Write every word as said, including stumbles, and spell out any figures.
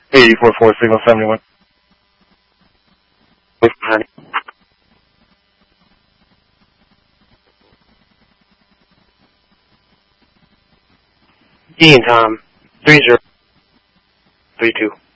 eighty-four four, signal seventy-one. Honey. Ian Tom, three zero three two.